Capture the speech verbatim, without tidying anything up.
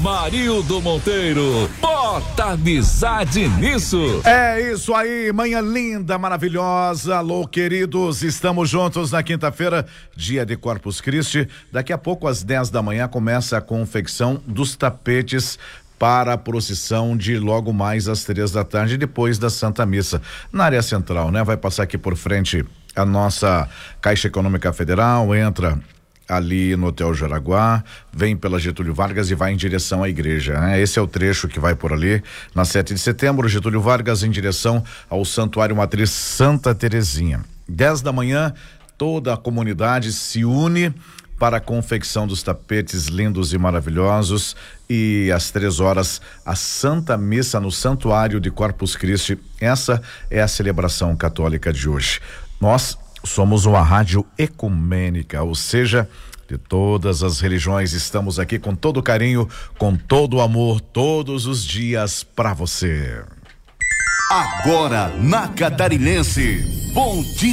Amarildo Monteiro, bota amizade nisso. É isso aí, manhã linda, maravilhosa. Alô, queridos, estamos juntos na quinta-feira, dia de Corpus Christi. Daqui a pouco, às dez da manhã, começa a confecção dos tapetes para a procissão de logo mais às três da tarde, depois da Santa Missa. Na área central, né? Vai passar aqui por frente a nossa Caixa Econômica Federal, entra ali no Hotel Jaraguá, vem pela Getúlio Vargas e vai em direção à igreja, né? Esse é o trecho que vai por ali, na sete de setembro, Getúlio Vargas em direção ao Santuário Matriz Santa Terezinha. dez da manhã, toda a comunidade se une para a confecção dos tapetes lindos e maravilhosos, e às três horas a Santa Missa no Santuário de Corpus Christi. Essa é a celebração católica de hoje. Nós somos uma rádio ecumênica, ou seja, de todas as religiões. Estamos aqui com todo carinho, com todo amor, todos os dias para você. Agora na Catarinense, bom dia.